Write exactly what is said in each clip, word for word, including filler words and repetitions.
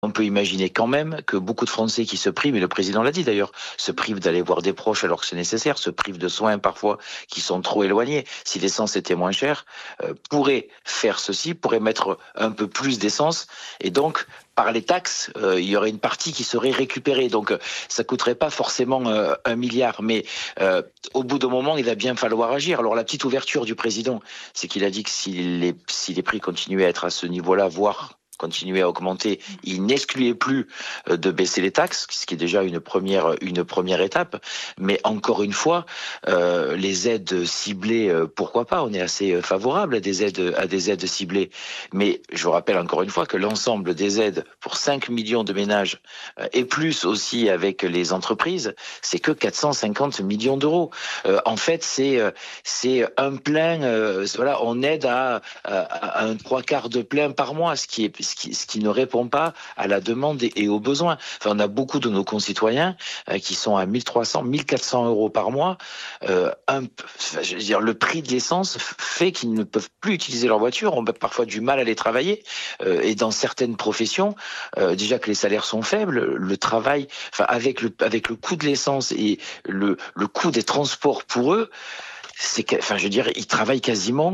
On peut imaginer quand même que beaucoup de Français qui se privent, et le président l'a dit d'ailleurs, se privent d'aller voir des proches alors que c'est nécessaire, se privent de soins parfois qui sont trop éloignés. Si l'essence était moins chère, euh, pourraient faire ceci, pourraient mettre un peu plus d'essence et donc par les taxes, euh, il y aurait une partie qui serait récupérée. Donc, euh, ça coûterait pas forcément euh, un milliard, mais euh, au bout d'un moment, il va bien falloir agir. Alors, la petite ouverture du président, c'est qu'il a dit que si les, si les prix continuaient à être à ce niveau-là, voire continuer à augmenter, il n'excluait plus de baisser les taxes, ce qui est déjà une première, une première étape. Mais encore une fois, euh, les aides ciblées, euh, pourquoi pas? On est assez favorable à des aides, à des aides ciblées. Mais je vous rappelle encore une fois que l'ensemble des aides pour cinq millions de ménages euh, et plus aussi avec les entreprises, c'est que quatre cent cinquante millions d'euros. Euh, en fait, c'est, euh, c'est un plein, euh, voilà, on aide à, à, à un trois quarts de plein par mois, ce qui est Ce qui, ce qui ne répond pas à la demande et, et aux besoins. Enfin, on a beaucoup de nos concitoyens euh, qui sont à mille trois cents, mille quatre cents euros par mois. Euh, un, enfin, je veux dire, le prix de l'essence fait qu'ils ne peuvent plus utiliser leur voiture, ont parfois du mal à aller travailler. Euh, et dans certaines professions, euh, déjà que les salaires sont faibles, le travail, enfin, avec le, avec le coût de l'essence et le, le coût des transports pour eux, c'est que, enfin, je veux dire, ils travaillent quasiment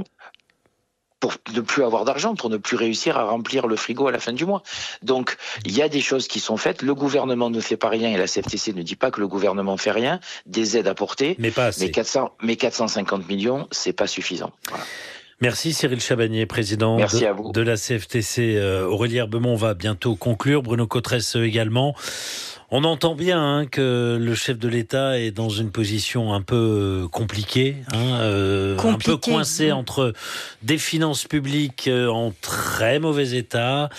pour ne plus avoir d'argent, pour ne plus réussir à remplir le frigo à la fin du mois. Donc, il y a des choses qui sont faites. Le gouvernement ne fait pas rien et la C F T C ne dit pas que le gouvernement fait rien. Des aides apportées. Mais pas assez. Mais, quatre cents, mais quatre cent cinquante millions, c'est pas suffisant. Voilà. Merci Cyril Chabagnier, président Merci de, à vous. de la C F T C. Euh, Aurélie Herbemont va bientôt conclure. Bruno Cotresse également. On entend bien hein, que le chef de l'État est dans une position un peu compliquée, hein, euh, Compliqué, un peu coincé entre des finances publiques en très mauvais état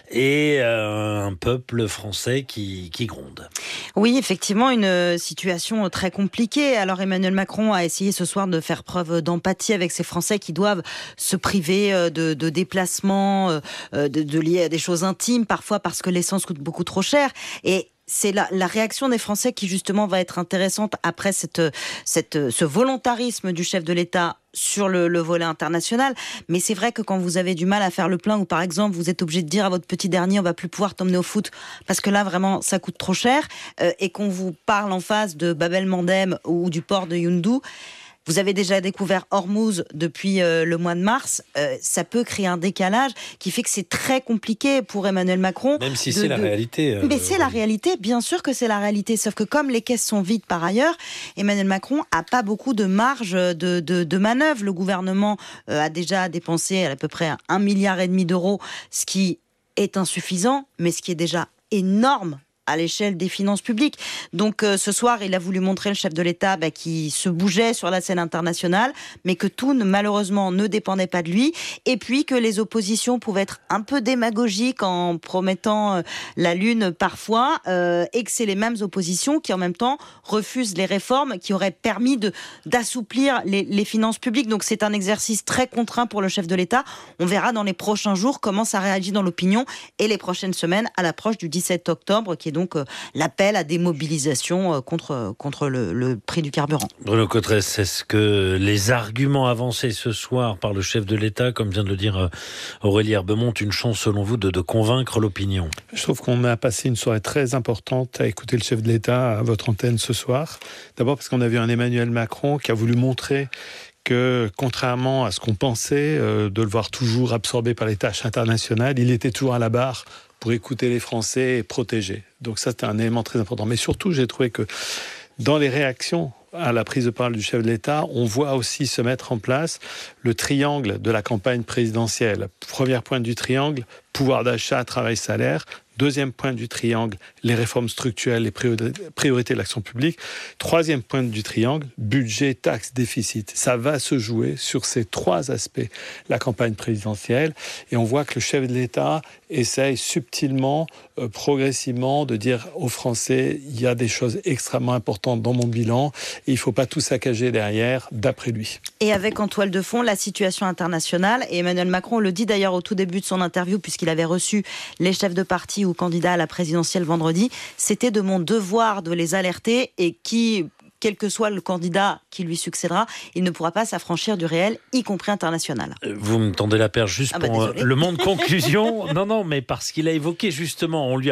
et euh, un peuple français qui, qui gronde. Oui, effectivement, une situation très compliquée. Alors Emmanuel Macron a essayé ce soir de faire preuve d'empathie avec ces Français qui doivent se priver de, de déplacements, de, de liés à des choses intimes, parfois parce que l'essence coûte beaucoup trop cher. Et c'est la, la réaction des Français qui justement va être intéressante après cette, cette, ce volontarisme du chef de l'État sur le, le volet international. Mais c'est vrai que quand vous avez du mal à faire le plein, ou par exemple vous êtes obligé de dire à votre petit dernier on va plus pouvoir t'emmener au foot parce que là vraiment ça coûte trop cher, euh, et qu'on vous parle en face de Bab el-Mandeb ou du port de Youndou, vous avez déjà découvert Hormuz depuis euh, le mois de mars, euh, ça peut créer un décalage qui fait que c'est très compliqué pour Emmanuel Macron. Même si de, c'est la de... réalité. Euh, Mais c'est la réalité, bien sûr que c'est la réalité. Sauf que comme les caisses sont vides par ailleurs, Emmanuel Macron a pas beaucoup de marge de, de, de manœuvre. Le gouvernement euh, a déjà dépensé à peu près un milliard et demi d'euros, ce qui est insuffisant, mais ce qui est déjà énorme à l'échelle des finances publiques. Donc euh, ce soir, il a voulu montrer le chef de l'État bah, qui se bougeait sur la scène internationale, mais que tout ne, malheureusement ne dépendait pas de lui, et puis que les oppositions pouvaient être un peu démagogiques en promettant euh, la lune parfois, euh, et que c'est les mêmes oppositions qui en même temps refusent les réformes qui auraient permis de, d'assouplir les, les finances publiques. Donc c'est un exercice très contraint pour le chef de l'État. On verra dans les prochains jours comment ça réagit dans l'opinion et les prochaines semaines à l'approche du dix-sept octobre, qui est donc euh, l'appel à des mobilisations euh, contre, contre le, le prix du carburant. Bruno Cotresse, est-ce que les arguments avancés ce soir par le chef de l'État, comme vient de le dire euh, Aurélie Herbemont, ont une chance selon vous de, de convaincre l'opinion? Je trouve qu'on a passé une soirée très importante à écouter le chef de l'État à votre antenne ce soir. D'abord parce qu'on a vu un Emmanuel Macron qui a voulu montrer que, contrairement à ce qu'on pensait, euh, de le voir toujours absorbé par les tâches internationales, il était toujours à la barre pour écouter les Français et protéger. Donc ça, c'était un élément très important. Mais surtout, j'ai trouvé que dans les réactions à la prise de parole du chef de l'État, on voit aussi se mettre en place le triangle de la campagne présidentielle. Premier point du triangle, pouvoir d'achat, travail, salaire. Deuxième point du triangle, les réformes structurelles, les priorités de l'action publique. Troisième point du triangle, budget, taxes, déficit. Ça va se jouer sur ces trois aspects, la campagne présidentielle. Et on voit que le chef de l'État essaye subtilement, euh, progressivement, de dire aux Français, il y a des choses extrêmement importantes dans mon bilan et il ne faut pas tout saccager derrière, d'après lui. Et avec en toile de fond la situation internationale. Et Emmanuel Macron le dit d'ailleurs au tout début de son interview, puisqu'il avait reçu les chefs de parti ou candidats à la présidentielle vendredi, c'était de mon devoir de les alerter, et qui... quel que soit le candidat qui lui succédera, il ne pourra pas s'affranchir du réel, y compris international. Vous me tendez la perche juste ah bah pour désolé. le monde conclusion. Non, non, mais parce qu'il a évoqué justement, on lui a